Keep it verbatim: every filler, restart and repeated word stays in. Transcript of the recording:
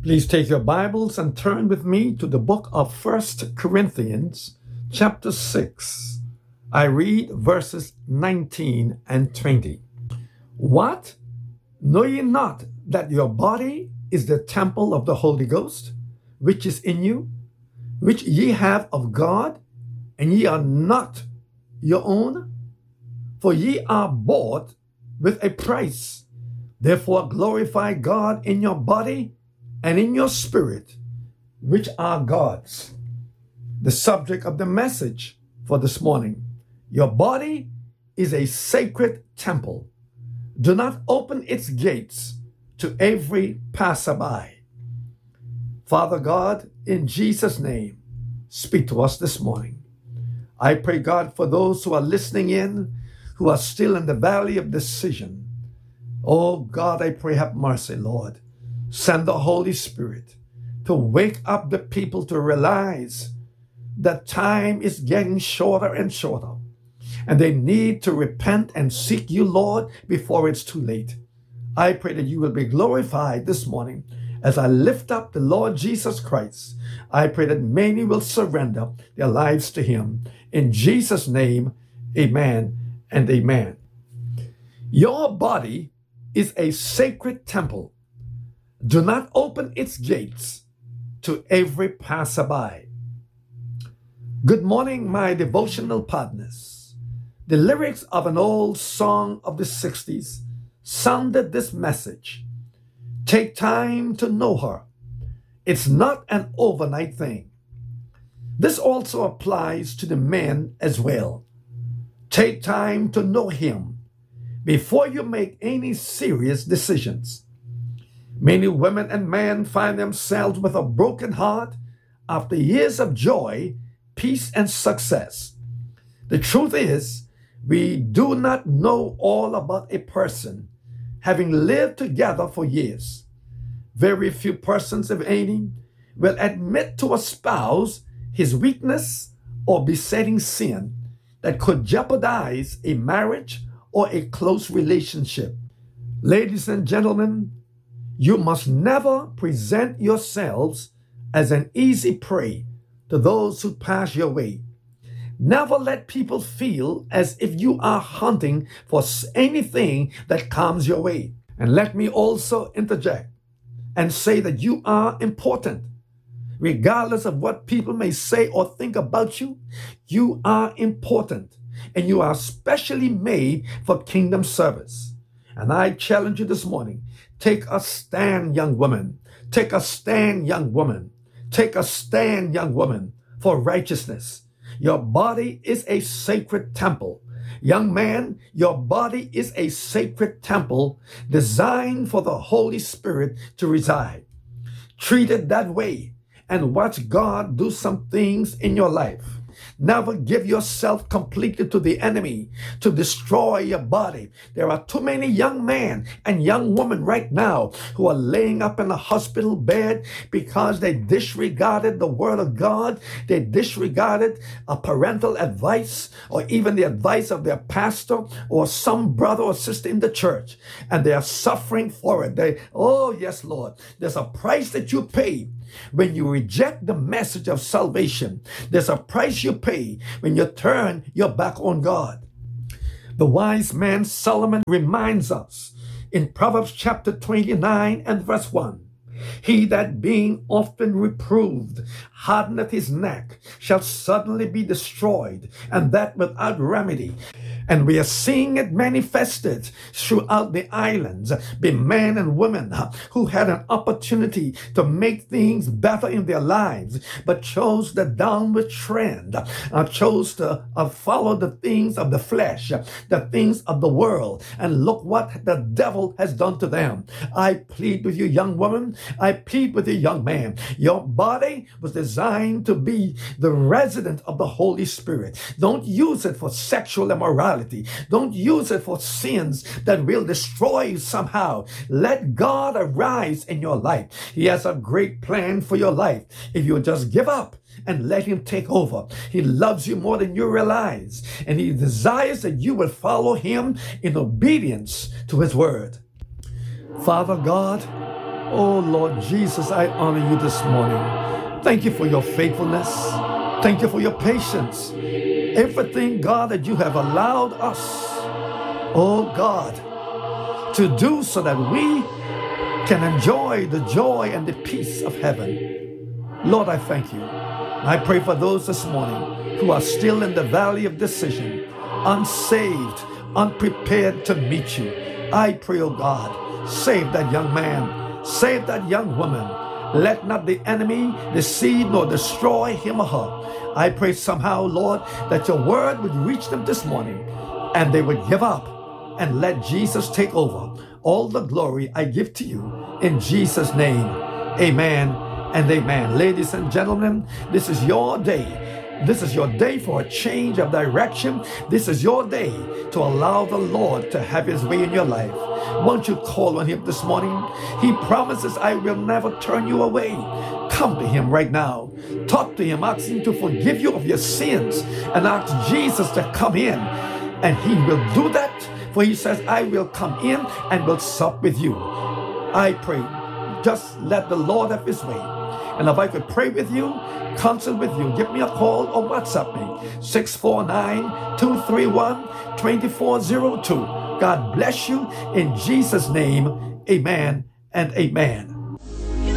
Please take your Bibles and turn with me to the book of First Corinthians, chapter six. I read verses nineteen and twenty. What? Know ye not that your body is the temple of the Holy Ghost, which is in you, which ye have of God, and ye are not your own? For ye are bought with a price. Therefore glorify God in your body and in your spirit, which are God's. The subject of the message for this morning: your body is a sacred temple. Do not open its gates to every passerby. Father God, in Jesus' name, speak to us this morning. I pray, God, for those who are listening in, who are still in the valley of decision. Oh God, I pray, have mercy, Lord. Send the Holy Spirit to wake up the people to realize that time is getting shorter and shorter, and they need to repent and seek you, Lord, before it's too late. I pray that you will be glorified this morning as I lift up the Lord Jesus Christ. I pray that many will surrender their lives to him. In Jesus' name, amen and amen. Your body is a sacred temple. Do not open its gates to every passerby. Good morning, my devotional partners. The lyrics of an old song of the sixties sounded this message: take time to know her. It's not an overnight thing. This also applies to the men as well. Take time to know him before you make any serious decisions. Many women and men find themselves with a broken heart after years of joy, peace, and success. The truth is, we do not know all about a person having lived together for years. Very few persons, if any, will admit to a spouse his weakness or besetting sin that could jeopardize a marriage or a close relationship. Ladies and gentlemen, you must never present yourselves as an easy prey to those who pass your way. Never let people feel as if you are hunting for anything that comes your way. And let me also interject and say that you are important. Regardless of what people may say or think about you, you are important, and you are specially made for kingdom service. And I challenge you this morning, take a stand, young woman. Take a stand, young woman. Take a stand, young woman, for righteousness. Your body is a sacred temple. Young man, your body is a sacred temple designed for the Holy Spirit to reside. Treat it that way and watch God do some things in your life. Never give yourself completely to the enemy to destroy your body. There are too many young men and young women right now who are laying up in a hospital bed because they disregarded the word of God. They disregarded a parental advice or even the advice of their pastor or some brother or sister in the church. And they are suffering for it. They, oh yes, Lord, there's a price that you pay when you reject the message of salvation. There's a price you pay when you turn your back on God. The wise man Solomon reminds us in Proverbs chapter twenty-nine and verse one, he that being often reproved hardeneth his neck shall suddenly be destroyed, and that without remedy. And we are seeing it manifested throughout the islands. Be men and women who had an opportunity to make things better in their lives, but chose the downward trend, uh, chose to uh, follow the things of the flesh, the things of the world. And look what the devil has done to them. I plead with you, young woman. I plead with you, young man. Your body was designed to be the resident of the Holy Spirit. Don't use it for sexual immorality. Don't use it for sins that will destroy you somehow. Let God arise in your life. He has a great plan for your life. If you just give up and let him take over, he loves you more than you realize, and he desires that you will follow him in obedience to his word. Father God, Oh, Lord Jesus, I honor you this morning. Thank you for your faithfulness. Thank you for your patience. Everything, God, that you have allowed us, oh God, to do so that we can enjoy the joy and the peace of heaven. Lord, I thank you. I pray for those this morning who are still in the valley of decision, unsaved, unprepared to meet you. I pray, oh God, save that young man, save that young woman. Let not the enemy deceive nor destroy him or her. I pray somehow, Lord, that your word would reach them this morning and they would give up and let Jesus take over. All the glory I give to you in Jesus' name. Amen and amen. Ladies and gentlemen, this is your day. This is your day for a change of direction. This is your day to allow the Lord to have his way in your life. Won't you call on him this morning? He promises, I will never turn you away. Come to him right now. Talk to him. Ask him to forgive you of your sins and ask Jesus to come in. And he will do that. For he says, I will come in and will sup with you. I pray, just let the Lord have his way. And if I could pray with you, consult with you, give me a call or WhatsApp me, six four nine, two three one, two four zero two. God bless you in Jesus' name. Amen and amen.